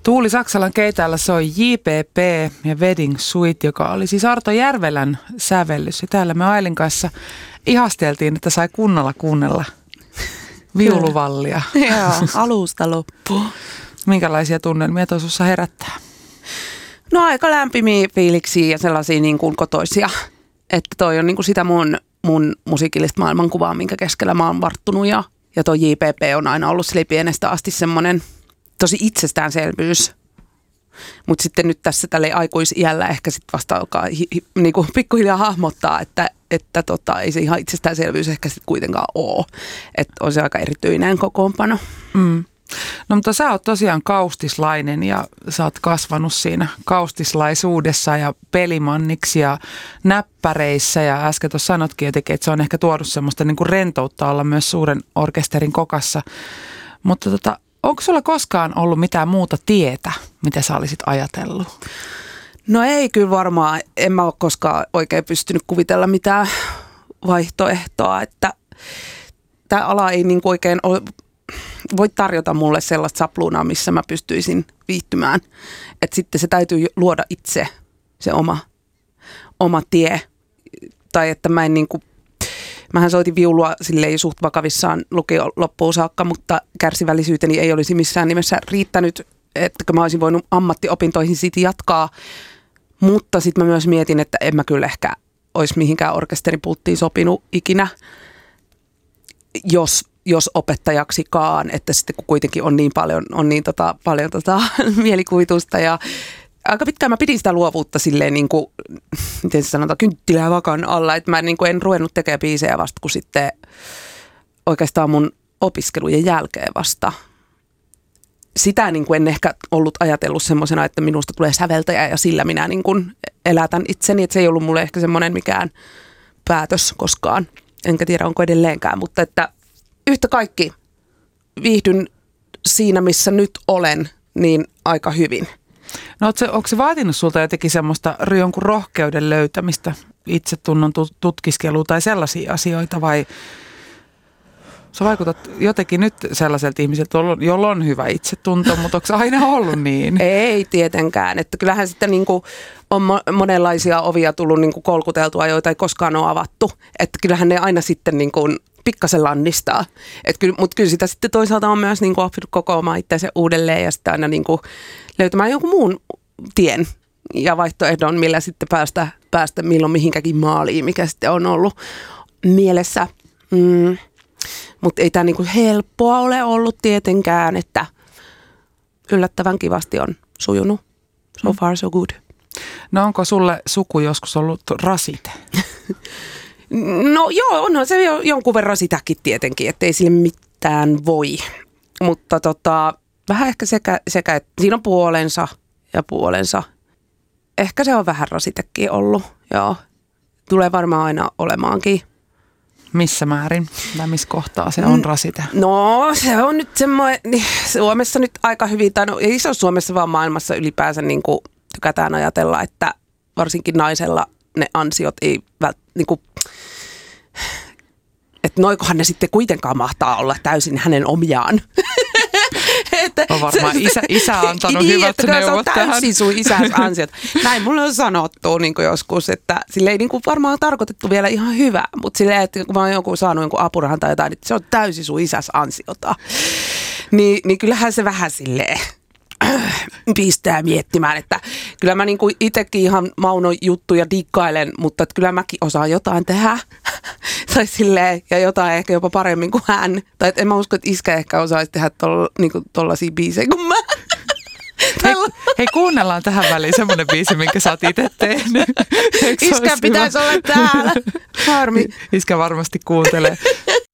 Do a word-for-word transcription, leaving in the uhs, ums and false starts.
Tuuli Saksalan keitäällä soi J P P ja Wedding Suite, joka oli siis Arto Järvelän sävellys. Ja täällä me Ailin kanssa ihasteltiin, että sai kunnolla kuunnella viuluvallia. Joo, alusta loppuun. Minkälaisia tunnelmia toi sussa herättää? No aika lämpimiä fiiliksiä ja sellaisia niin kuin kotoisia. Että toi on niin kuin sitä mun, mun musiikillista maailmankuvaa, minkä keskellä mä oon varttunut. Ja, ja toi J P P on aina ollut sille pienestä asti semmoinen tosi itsestäänselvyys. Mutta sitten nyt tässä tälle aikuisiällä ehkä sitten vasta alkaa hi, hi, niinku pikkuhiljaa hahmottaa, että, että tota, ei se ihan itsestäänselvyys ehkä sitten kuitenkaan ole. Että on se aika erityinen kokoonpano. Mm. No mutta sä oot tosiaan kaustislainen ja sä oot kasvanut siinä kaustislaisuudessa ja pelimanniksi ja näppäreissä. Ja äsken tuossa sanotkin jotenkin, että se on ehkä tuonut semmoista niinku rentoutta olla myös suuren orkesterin kokassa. Mutta tota, onko sulla koskaan ollut mitään muuta tietä, mitä sä olisit ajatellut? No ei kyllä varmaan. En mä ole koskaan oikein pystynyt kuvitella mitään vaihtoehtoa, että tämä ala ei niin oikein ole, voi tarjota mulle sellaista sapluunaa, missä mä pystyisin viihtymään. Että sitten se täytyy luoda itse se oma, oma tie. Tai että mä en niin kuin, mähän soitin viulua silleen suht vakavissaan lukion loppuun saakka, mutta kärsivällisyyteni ei olisi missään nimessä riittänyt, että mä olisin voinut ammattiopintoihin siitä jatkaa. Mutta sitten mä myös mietin, että en mä kyllä ehkä olisi mihinkään orkesteripulttiin sopinut ikinä, jos, jos opettajaksikaan, että sitten kun kuitenkin on niin paljon, on niin tota, paljon tota, mielikuvitusta ja aika pitkään mä pidin sitä luovuutta silleen niin kuin, miten se sanotaan, kynttilää vakan alla, että mä niin kuin en ruvennut tekemään biisejä vasta kun sitten oikeastaan mun opiskelujen jälkeen vasta. Sitä niin kuin en ehkä ollut ajatellut semmoisena, että minusta tulee säveltäjä ja sillä minä niin kuin elätän itseni, että se ei ollut mulle ehkä semmoinen mikään päätös koskaan. Enkä tiedä, onko edelleenkään, mutta että yhtä kaikki viihdyn siinä, missä nyt olen, niin aika hyvin. No se, onko se vaatinut sulta jotenkin semmoista jonkun rohkeuden löytämistä, itsetunnon tutkiskelua tai sellaisia asioita vai sä vaikutat jotenkin nyt sellaiselta ihmiseltä, jolla on hyvä itsetunto, mutta onko se aina ollut niin? Ei tietenkään, että kyllähän sitten niin kuin on monenlaisia ovia tullut niin kuin kolkuteltua, joita ei koskaan ole avattu, että kyllähän ne aina sitten niin kuin pikkasen lannistaa, kyllä, mutta kyllä sitä sitten toisaalta on myös niin kuin oppinut kokoamaan itseänsä uudelleen ja sitten aina niin kuin löytämään jonkun muun tien ja vaihtoehdon, millä sitten päästä, päästä milloin mihinkäkin maaliin, mikä sitten on ollut mielessä. Mm. Mutta ei tämä niinku helppoa ole ollut tietenkään, että yllättävän kivasti on sujunut. So far so good. No onko sulle suku joskus ollut rasite? No joo, onhan se jo jonkun verran sitäkin tietenkin, ettei sille mitään voi. Mutta tota, vähän ehkä sekä, sekä, että siinä on puolensa ja puolensa. Ehkä se on vähän rasitekin ollut, joo. Tulee varmaan aina olemaankin. Missä määrin tai missä kohtaa se on rasite? No se on nyt semmoinen, niin Suomessa nyt aika hyvin, tai no ei se ole Suomessa vaan maailmassa ylipäänsä niin kuin tykätään ajatella, että varsinkin naisella ne ansiot ei vält, niin kuin, että noikohan ne sitten kuitenkaan mahtaa olla täysin hänen omiaan. Että on varmaan se, isä, isä antanut niin, hyvät että neuvot tähän. Se on täysin sun isäs ansiot. Näin mulle on sanottu niin joskus, että sille ei niin kuin varmaan tarkoitettu vielä ihan hyvää, mutta silleen, että kun mä oon joku saanut jonkun apurahan tai jotain, että se on täysin sun isäs ansiota. Ni, niin kyllähän se vähän silleen pistää miettimään, että kyllä mä niin kuin itsekin ihan Maunon juttuja dikkailen, mutta että kyllä mäkin osaan jotain tehdä. Tai silleen, ja jotain ehkä jopa paremmin kuin hän. Tai en mä usko, että iskä ehkä osaisi tehdä tol, niin kuin tollaisia biisejä kuin mä. Hei, hei, kuunnellaan tähän väliin semmoinen biisi, minkä sä oot itse tehnyt. Iskä pitäisi olla täällä. Harmi. Iskä varmasti kuuntelee.